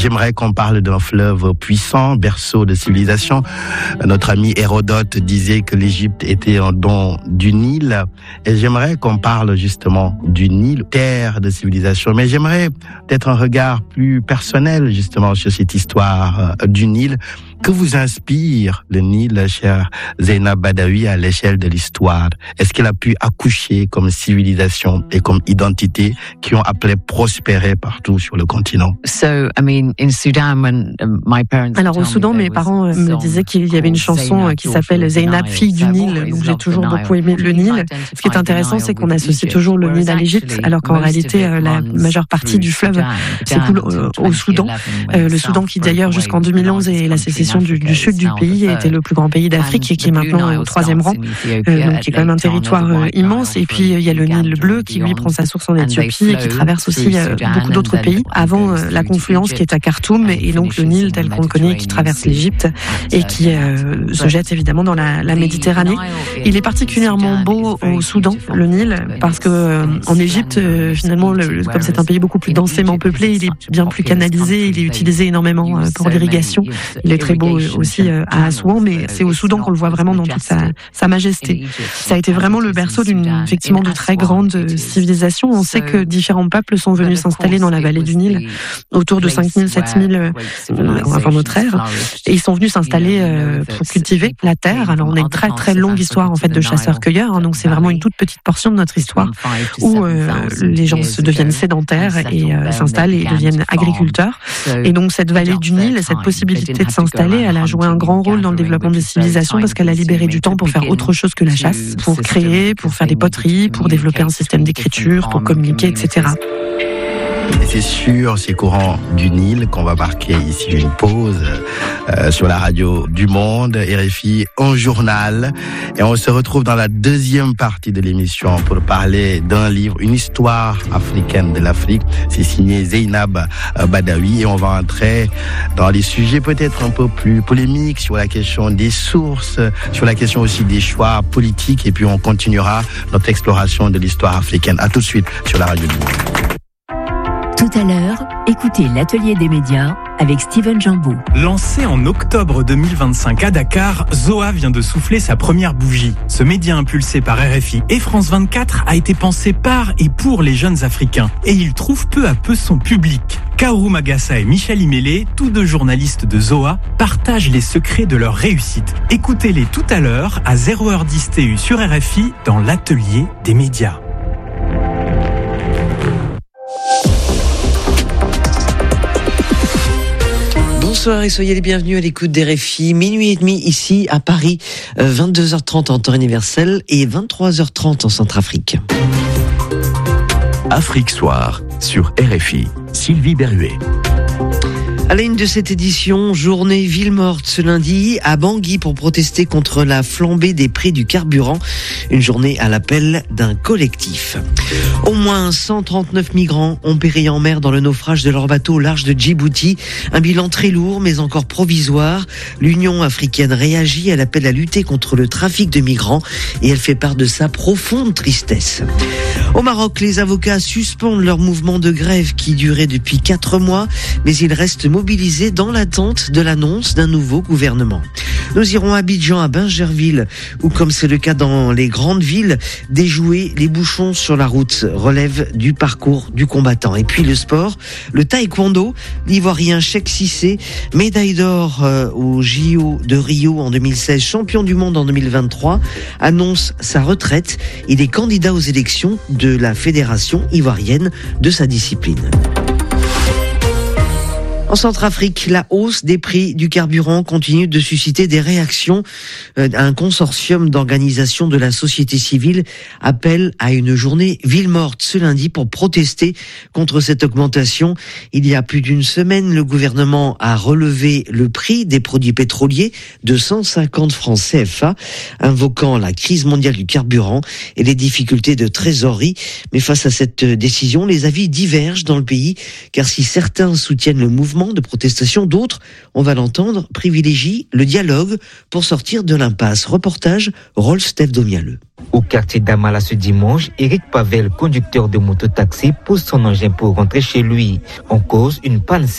j'aimerais qu'on parle d'un fleuve puissant, berceau de civilisation. Notre ami Hérodote disait que l'Égypte était un don du Nil. Et j'aimerais qu'on parle justement du Nil, terre de civilisation. Mais j'aimerais peut-être un regard plus personnel justement sur cette histoire du Nil. Que vous inspire le Nil, chère Zeynab Badawi, à l'échelle de l'histoire? Est-ce qu'il a pu accoucher comme civilisation et comme identité qui ont appelé prospérer partout sur le continent? Alors au Soudan, mes parents me disaient qu'il y avait une chanson qui s'appelle Zeynab, fille du Nil. Donc j'ai toujours beaucoup aimé le Nil. Ce qui est intéressant, c'est qu'on associe toujours le Nil à l'Égypte, alors qu'en réalité, la majeure partie du fleuve s'écoule au Soudan. Le Soudan qui d'ailleurs jusqu'en 2011 et la sécession du sud du pays était le plus grand pays d'Afrique et qui est maintenant au 3e rang, donc qui est quand même un territoire immense. Et puis il y a le Nil bleu qui lui prend sa source en Éthiopie et qui traverse aussi beaucoup d'autres pays avant la confluence qui est à Khartoum, et donc le Nil tel qu'on le connaît qui traverse l'Égypte et qui se jette évidemment dans la Méditerranée. Il est particulièrement beau au Soudan, le Nil, parce que en Égypte finalement, comme c'est un pays beaucoup plus densément peuplé, il est bien plus canalisé, il est utilisé énormément pour l'irrigation. Il est très beau aussi à Assouan, mais c'est au Soudan qu'on le voit vraiment dans toute sa majesté. Ça a été vraiment le berceau effectivement de très grandes civilisations. On sait que différents peuples sont venus s'installer dans la vallée du Nil autour de 5000, 7000 avant notre ère, et ils sont venus s'installer pour cultiver la terre. Alors on a une très très longue histoire en fait de chasseurs-cueilleurs, donc c'est vraiment une toute petite portion de notre histoire où les gens se deviennent sédentaires et s'installent et deviennent agriculteurs. Et donc cette vallée du Nil, cette possibilité de s'installer, elle a joué un grand rôle dans le développement des civilisations parce qu'elle a libéré du temps pour faire autre chose que la chasse, pour créer, pour faire des poteries, pour développer un système d'écriture, pour communiquer, etc. Et c'est sur ces courants du Nil qu'on va marquer ici une pause sur la radio du Monde, RFI en journal. Et on se retrouve dans la deuxième partie de l'émission pour parler d'un livre, une histoire africaine de l'Afrique. C'est signé Zeynab Badawi et on va entrer dans les sujets peut-être un peu plus polémiques sur la question des sources, sur la question aussi des choix politiques, et puis on continuera notre exploration de l'histoire africaine. À tout de suite sur la radio du Monde. Tout à l'heure, écoutez l'Atelier des médias avec Steven Jambeau. Lancé en octobre 2025 à Dakar, Zoa vient de souffler sa première bougie. Ce média impulsé par RFI et France 24 a été pensé par et pour les jeunes Africains. Et il trouve peu à peu son public. Kaoru Magassa et Michel Imélé, tous deux journalistes de Zoa, partagent les secrets de leur réussite. Écoutez-les tout à l'heure à 0h10 TU sur RFI dans l'Atelier des médias. Bonsoir et soyez les bienvenus à l'écoute d'RFI. Minuit et demi ici à Paris, 22h30 en temps universel et 23h30 en Centrafrique. Afrique Soir sur RFI. Sylvie Berruet. À la une de cette édition, journée ville morte ce lundi à Bangui pour protester contre la flambée des prix du carburant. Une journée à l'appel d'un collectif. Au moins 139 migrants ont péri en mer dans le naufrage de leur bateau au large de Djibouti. Un bilan très lourd mais encore provisoire. L'Union africaine réagit, elle appelle à lutter contre le trafic de migrants et elle fait part de sa profonde tristesse. Au Maroc, les avocats suspendent leur mouvement de grève qui durait depuis 4 mois, mais ils restent mobilisés dans l'attente de l'annonce d'un nouveau gouvernement. Nous irons à Abidjan, à Bingerville, où, comme c'est le cas dans les grandes villes, déjouer les bouchons sur la route relève du parcours du combattant. Et puis le sport, le taekwondo, l'Ivoirien Cheikh Cissé, médaille d'or au JO de Rio en 2016, champion du monde en 2023, annonce sa retraite. Il est candidat aux élections de la fédération ivoirienne de sa discipline. En Centrafrique, la hausse des prix du carburant continue de susciter des réactions. Un consortium d'organisations de la société civile appelle à une journée ville morte ce lundi pour protester contre cette augmentation. Il y a plus d'une semaine, le gouvernement a relevé le prix des produits pétroliers de 150 francs CFA, invoquant la crise mondiale du carburant et les difficultés de trésorerie. Mais face à cette décision, les avis divergent dans le pays, car si certains soutiennent le mouvement de protestation, d'autres, on va l'entendre, privilégient le dialogue pour sortir de l'impasse. Reportage Rolf Domialeux. Au quartier d'Amala ce dimanche, Eric Pavel, conducteur de moto-taxi, pousse son engin pour rentrer chez lui. En cause, une panne